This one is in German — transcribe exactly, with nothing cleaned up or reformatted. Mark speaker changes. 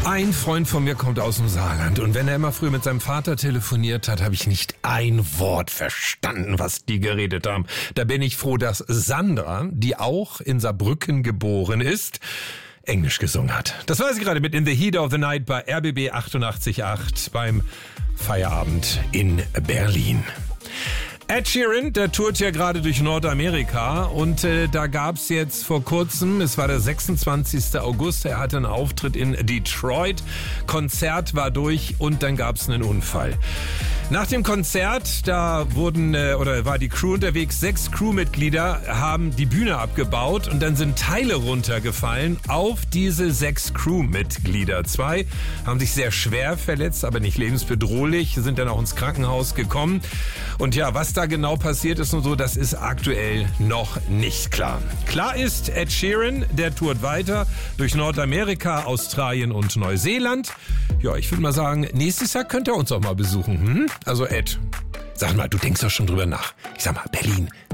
Speaker 1: Ein Freund von mir kommt aus dem Saarland und wenn er immer früher mit seinem Vater telefoniert hat, habe ich nicht ein Wort verstanden, was die geredet haben. Da bin ich froh, dass Sandra, die auch in Saarbrücken geboren ist, Englisch gesungen hat. Das war sie gerade mit In the Heat of the Night bei R B B achtundachtzig Komma acht beim Feierabend in Berlin. Ed Sheeran, der tourt ja gerade durch Nordamerika und äh, da gab's jetzt vor kurzem, es war der sechsundzwanzigsten August, er hatte einen Auftritt in Detroit, Konzert war durch und dann gab's einen Unfall. Nach dem Konzert, da wurden äh, oder war die Crew unterwegs, sechs Crewmitglieder haben die Bühne abgebaut und dann sind Teile runtergefallen auf diese sechs Crewmitglieder. Zwei haben sich sehr schwer verletzt, aber nicht lebensbedrohlich, sind dann auch ins Krankenhaus gekommen. Und ja, was da genau passiert ist und so, das ist aktuell noch nicht klar. Klar ist, Ed Sheeran, der tourt weiter durch Nordamerika, Australien und Neuseeland. Ja, ich würde mal sagen, nächstes Jahr könnt ihr uns auch mal besuchen. Hm? Also Ed, sag mal, du denkst doch schon drüber nach. Ich sag mal, Berlin,